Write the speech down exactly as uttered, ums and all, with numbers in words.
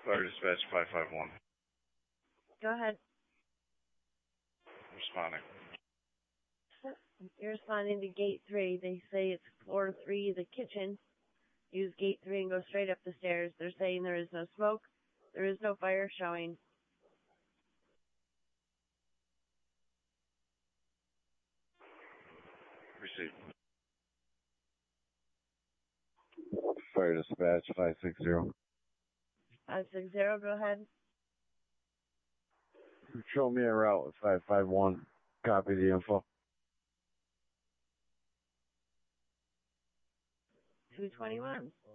Fire dispatch five five one. Go ahead. Responding. You're responding to gate three. They say it's floor three, the kitchen. Use gate three and go straight up the stairs. They're saying there is no smoke. There is no fire showing. Received. Fire dispatch five six zero. five six zero, go ahead. Show me a route with five five one. Copy the info. two twenty-one.